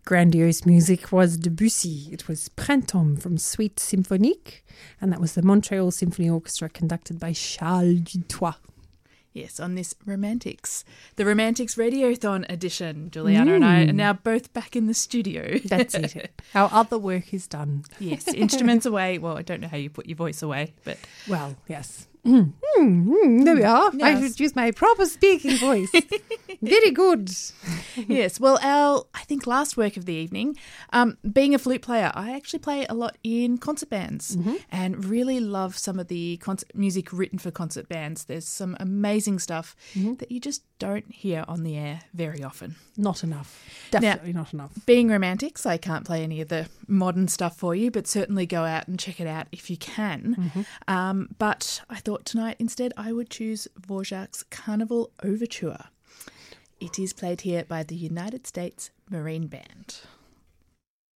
grandiose music was Debussy. It was Printemps from Suite Symphonique, and that was the Montreal Symphony Orchestra conducted by Charles Dutoit. Yes, on this the Romantics Radiothon edition. Juliana and I are now both back in the studio. That's it. Our other work is done. Yes, instruments away. Well, I don't know how you put your voice away, but... Well, yes. There we are. Yes. I should use my proper speaking voice. Very good. Yes, well, I think last work of the evening, being a flute player, I actually play a lot in concert bands and really love some of the music written for concert bands. There's some amazing stuff that you just don't hear on the air very often. Not enough. Definitely not enough. Being Romantics, I can't play any of the modern stuff for you, but certainly go out and check it out if you can. But I thought tonight instead I would choose Dvorak's Carnival Overture. It is played here by the United States Marine Band.